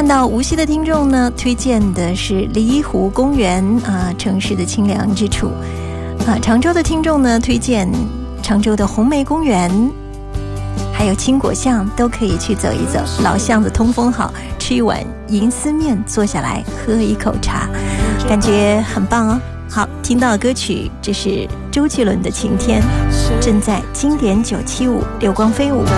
到无锡的听众呢，推荐的是离湖公园城市的清凉之处常州的听众呢，推荐常州的红梅公园，还有青果巷，都可以去走一走。老巷子通风好，吃一碗银丝面，坐下来喝一口茶，感觉很棒哦。好，听到的歌曲，这是周杰伦的《晴天》，正在经典975流光飞舞。